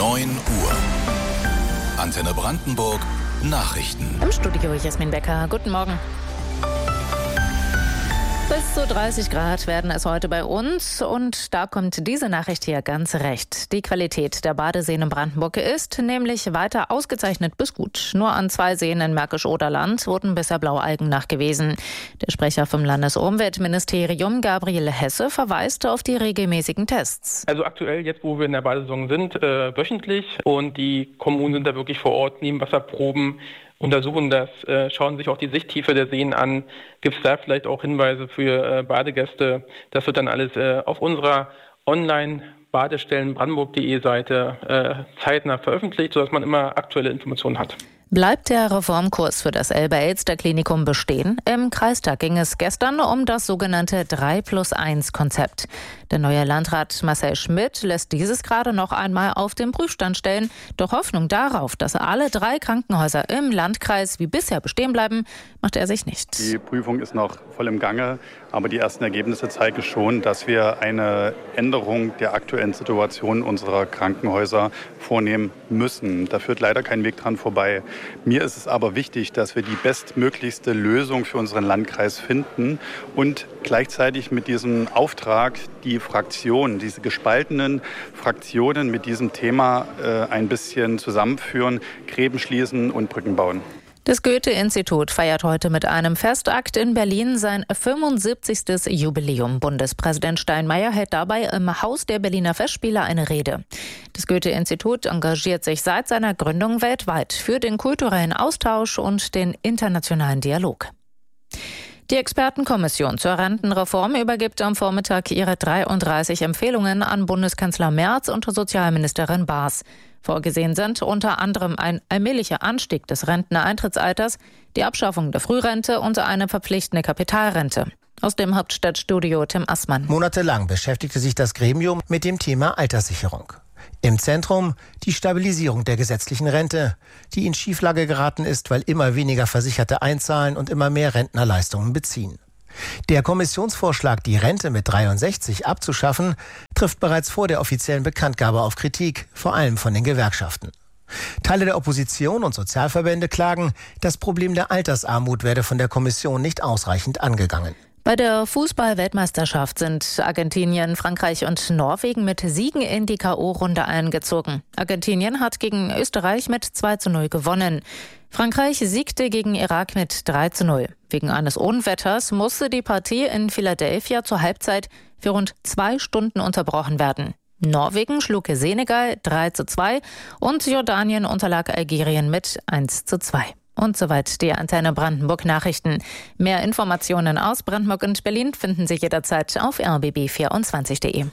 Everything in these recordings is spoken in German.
9 Uhr. Antenne Brandenburg Nachrichten. Im Studio Jasmin Becker. Guten Morgen. Bis zu 30 Grad werden es heute bei uns und da kommt diese Nachricht hier ganz recht. Die Qualität der Badeseen in Brandenburg ist nämlich weiter ausgezeichnet bis gut. Nur an 2 Seen in Märkisch-Oderland wurden bisher Blaualgen nachgewiesen. Der Sprecher vom Landesumweltministerium, Gabriel Hesse, verweist auf die regelmäßigen Tests. Also aktuell, jetzt wo wir in der Badesaison sind, wöchentlich und die Kommunen sind da wirklich vor Ort, nehmen Wasserproben, untersuchen das, schauen sich auch die Sichttiefe der Seen an. Gibt es da vielleicht auch Hinweise für Badegäste? Das wird dann alles auf unserer Online-Badestellen-Brandenburg.de Seite zeitnah veröffentlicht, sodass man immer aktuelle Informationen hat. Bleibt der Reformkurs für das Elbe-Elster-Klinikum bestehen? Im Kreistag ging es gestern um das sogenannte 3+1-Konzept. Der neue Landrat Marcel Schmidt lässt dieses gerade noch einmal auf den Prüfstand stellen. Doch Hoffnung darauf, dass alle 3 Krankenhäuser im Landkreis wie bisher bestehen bleiben, macht er sich nicht. Die Prüfung ist noch voll im Gange, aber die ersten Ergebnisse zeigen schon, dass wir eine Änderung der aktuellen Situation unserer Krankenhäuser vornehmen müssen. Da führt leider kein Weg dran vorbei. Mir ist es aber wichtig, dass wir die bestmöglichste Lösung für unseren Landkreis finden und gleichzeitig mit diesem Auftrag die Fraktionen, diese gespaltenen Fraktionen mit diesem Thema ein bisschen zusammenführen, Gräben schließen und Brücken bauen. Das Goethe-Institut feiert heute mit einem Festakt in Berlin sein 75. Jubiläum. Bundespräsident Steinmeier hält dabei im Haus der Berliner Festspiele eine Rede. Das Goethe-Institut engagiert sich seit seiner Gründung weltweit für den kulturellen Austausch und den internationalen Dialog. Die Expertenkommission zur Rentenreform übergibt am Vormittag ihre 33 Empfehlungen an Bundeskanzler Merz und Sozialministerin Baas. Vorgesehen sind unter anderem ein allmählicher Anstieg des Renteneintrittsalters, die Abschaffung der Frührente und eine verpflichtende Kapitalrente. Aus dem Hauptstadtstudio Tim Assmann. Monatelang beschäftigte sich das Gremium mit dem Thema Alterssicherung. Im Zentrum die Stabilisierung der gesetzlichen Rente, die in Schieflage geraten ist, weil immer weniger Versicherte einzahlen und immer mehr Rentner Leistungen beziehen. Der Kommissionsvorschlag, die Rente mit 63 abzuschaffen, trifft bereits vor der offiziellen Bekanntgabe auf Kritik, vor allem von den Gewerkschaften. Teile der Opposition und Sozialverbände klagen, das Problem der Altersarmut werde von der Kommission nicht ausreichend angegangen. Bei der Fußball-Weltmeisterschaft sind Argentinien, Frankreich und Norwegen mit Siegen in die K.O.-Runde eingezogen. Argentinien hat gegen Österreich mit 2:0 gewonnen. Frankreich siegte gegen Irak mit 3:0. Wegen eines Unwetters musste die Partie in Philadelphia zur Halbzeit für rund 2 Stunden unterbrochen werden. Norwegen schlug Senegal 3:2 und Jordanien unterlag Algerien mit 1:2. Und soweit die Antenne Brandenburg Nachrichten. Mehr Informationen aus Brandenburg und Berlin finden Sie jederzeit auf rbb24.de.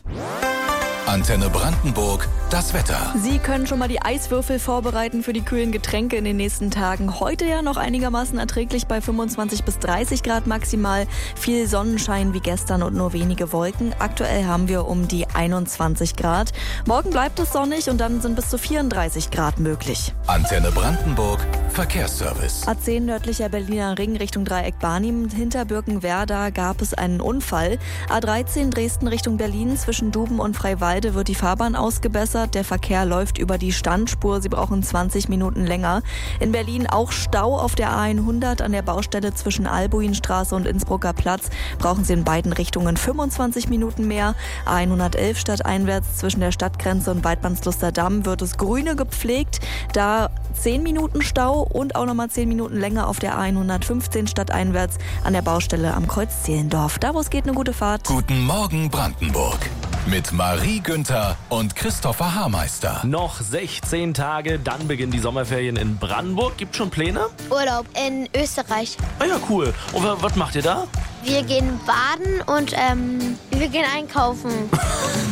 Antenne Brandenburg, das Wetter. Sie können schon mal die Eiswürfel vorbereiten für die kühlen Getränke in den nächsten Tagen. Heute ja noch einigermaßen erträglich bei 25 bis 30 Grad maximal. Viel Sonnenschein wie gestern und nur wenige Wolken. Aktuell haben wir um die 21 Grad. Morgen bleibt es sonnig und dann sind bis zu 34 Grad möglich. Antenne Brandenburg, Verkehrsservice. A10 nördlicher Berliner Ring Richtung Dreieck Barnim. Hinter Birkenwerder gab es einen Unfall. A13 Dresden Richtung Berlin zwischen Duben und Freiwalde wird die Fahrbahn ausgebessert. Der Verkehr läuft über die Standspur. Sie brauchen 20 Minuten länger. In Berlin auch Stau auf der A100 an der Baustelle zwischen Albuinstraße und Innsbrucker Platz. Brauchen Sie in beiden Richtungen 25 Minuten mehr. A111 stadteinwärts zwischen der Stadtgrenze und Weidmannsluster Damm wird das Grüne gepflegt. Da 10 Minuten Stau und auch nochmal 10 Minuten länger auf der A115 stadteinwärts an der Baustelle am Kreuz Zehlendorf. Da, wo es geht, eine gute Fahrt. Guten Morgen Brandenburg. Mit Marie Günther und Christopher Haarmeister. Noch 16 Tage, dann beginnen die Sommerferien in Brandenburg. Gibt schon Pläne? Urlaub in Österreich. Ah ja, cool. Und was macht ihr da? Wir gehen baden und wir gehen einkaufen.